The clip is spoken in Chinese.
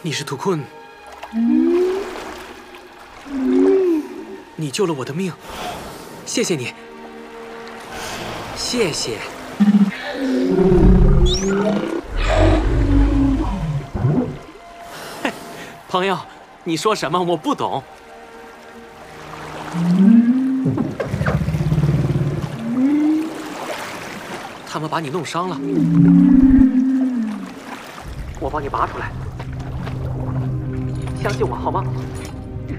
你是图坤，你救了我的命，谢谢你，谢谢。嘿，朋友，你说什么？我不懂。他们把你弄伤了，我帮你拔出来。相信我好吗？